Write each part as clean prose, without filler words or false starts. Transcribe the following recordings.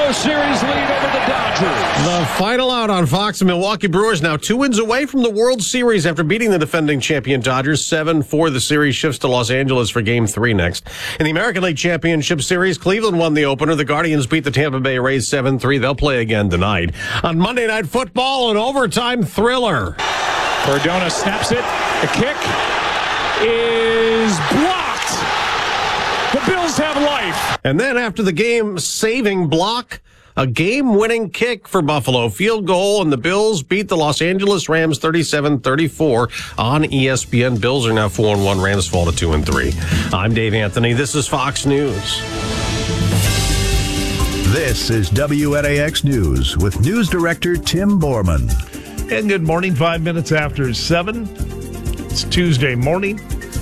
World Series lead over the Dodgers. The final out on Fox. The Milwaukee Brewers now 2 wins away from the World Series after beating the defending champion Dodgers 7-4. The series shifts to Los Angeles for Game 3 next. In the American League Championship Series, Cleveland won the opener. The Guardians beat the Tampa Bay Rays 7-3. They'll play again tonight. On Monday Night Football, an overtime thriller. Cardona snaps it. The kick is blocked. The Bills have life. And then after the game-saving block, a game-winning kick for Buffalo. Field goal, and the Bills beat the Los Angeles Rams 37-34 on ESPN. Bills are now 4-1. Rams fall to 2-3. I'm Dave Anthony. This is Fox News. This is WNAX News with News Director Tim Borman. And good morning, 5 minutes after 7. It's Tuesday morning.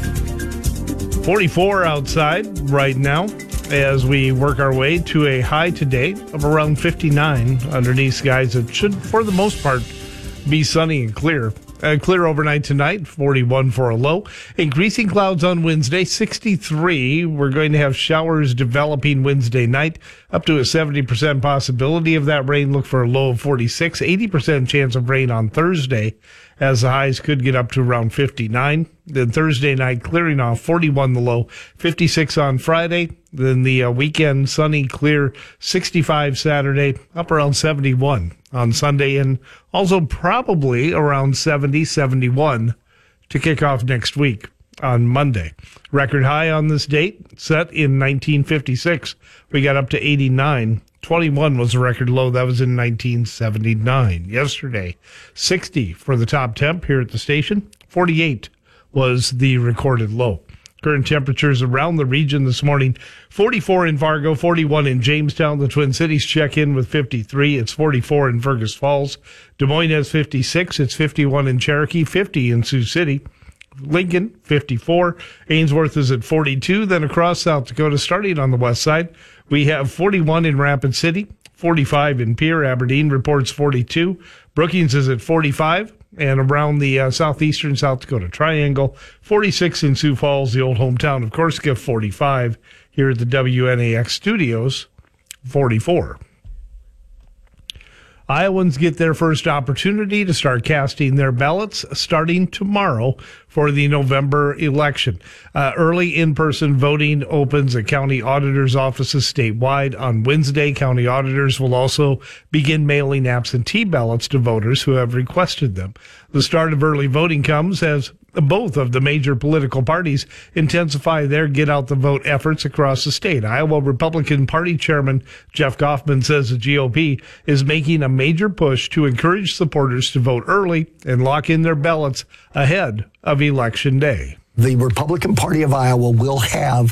44 outside right now as we work our way to a high today of around 59 underneath skies that should, for the most part, be sunny and clear. Clear overnight tonight, 41 for a low. Increasing clouds on Wednesday, 63. We're going to have showers developing Wednesday night, up to a 70% possibility of that rain. Look for a low of 46, 80% chance of rain on Thursday, as the highs could get up to around 59. Then Thursday night, clearing off, 41 the low, 56 on Friday. Then the weekend, sunny, clear, 65 Saturday, up around 71 on Sunday, and also probably around 70, 71 to kick off next week on Monday. Record high on this date, set in 1956. We got up to 89. 21 was the record low. That was in 1979. Yesterday, 60 for the top temp here at the station. 48 was the recorded low. Current temperatures around the region this morning, 44 in Fargo, 41 in Jamestown. The Twin Cities check in with 53. It's 44 in Fergus Falls. Des Moines has 56. It's 51 in Cherokee, 50 in Sioux City. Lincoln, 54. Ainsworth is at 42. Then across South Dakota, starting on the west side, we have 41 in Rapid City, 45 in Pierre. Aberdeen reports 42. Brookings is at 45. And around the southeastern South Dakota Triangle, 46 in Sioux Falls, the old hometown of Corsica, 45 here at the WNAX studios, 44. Iowans get their first opportunity to start casting their ballots starting tomorrow for the November election. Early in-person voting opens at county auditors' offices statewide on Wednesday. County auditors will also begin mailing absentee ballots to voters who have requested them. The start of early voting comes as both of the major political parties intensify their get-out-the-vote efforts across the state. Iowa Republican Party Chairman Jeff Kaufman says the GOP is making a major push to encourage supporters to vote early and lock in their ballots ahead of Election Day. The Republican Party of Iowa will have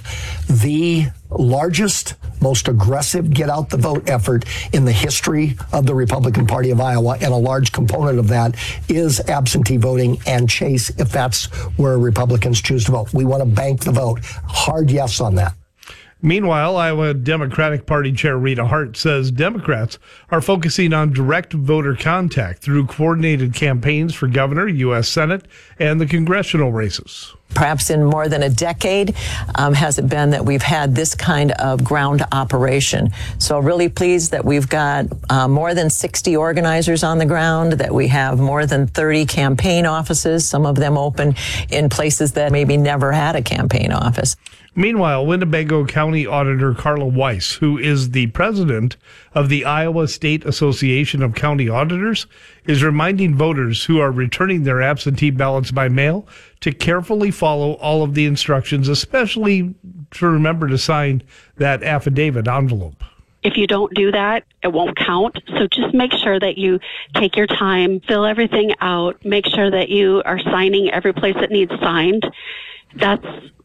the largest, most aggressive get-out-the-vote effort in the history of the Republican Party of Iowa, and a large component of that is absentee voting and Chase, if that's where Republicans choose to vote. We want to bank the vote. Hard yes on that. Meanwhile, Iowa Democratic Party Chair Rita Hart says Democrats are focusing on direct voter contact through coordinated campaigns for governor, U.S. Senate, and the congressional races. Perhaps in more than a decade has it been that we've had this kind of ground operation. So really pleased that we've got more than 60 organizers on the ground, that we have more than 30 campaign offices, some of them open in places that maybe never had a campaign office. Meanwhile, Winnebago County Auditor Carla Weiss, who is the president of the Iowa State Association of County Auditors, is reminding voters who are returning their absentee ballots by mail to carefully follow all of the instructions, especially to remember to sign that affidavit envelope. If you don't do that, it won't count. So just make sure that you take your time, fill everything out, make sure that you are signing every place that needs signed. That's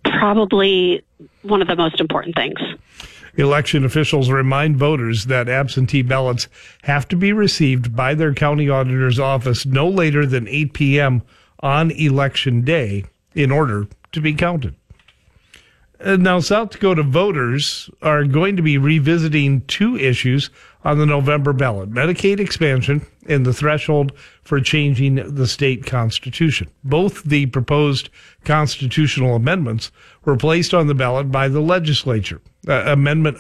probably one of the most important things. Election officials remind voters that absentee ballots have to be received by their county auditor's office no later than 8 p.m. on Election Day in order to be counted. Now, South Dakota voters are going to be revisiting two issues on the November ballot: Medicaid expansion and the threshold for changing the state constitution. Both the proposed constitutional amendments were placed on the ballot by the legislature. Amendment